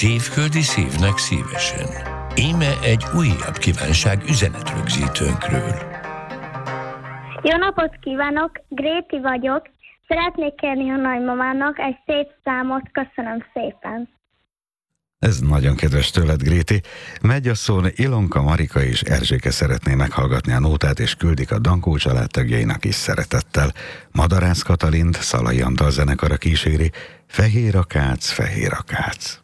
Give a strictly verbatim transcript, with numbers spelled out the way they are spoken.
Tévföldi szívnek szívesen. Íme egy újabb kívánság üzenetrögzítőnkről. Jó napot kívánok, Gréti vagyok. Szeretnék kérni a nagymamának egy szép számot, köszönöm szépen. Ez nagyon kedves tőled, Gréti. Megy a szón, Ilonka, Marika és Erzséke szeretné meghallgatni a nótát, és küldik a Dankó családtagjainak is szeretettel. Madarász Katalint Szalai Antal zenekara kíséri. Fehér akác, fehér akác.